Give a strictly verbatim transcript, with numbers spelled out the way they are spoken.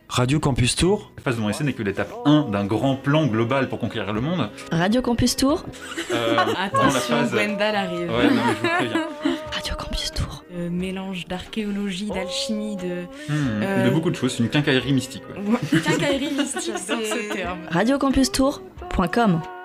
Radio Campus Tour. La phase de mon essai n'est que l'étape un d'un grand plan global pour conquérir le monde. Radio Campus Tour. Euh, Attention, phase... Gwendal arrive. Ouais, non, mais je vous préviens. Radio Campus Tour. Euh, mélange d'archéologie, d'alchimie, de... Mmh, Euh, De beaucoup de choses, c'est une quincaillerie mystique. Ouais. Quincaillerie mystique, c'est J'adore ce terme. radio campus tour point com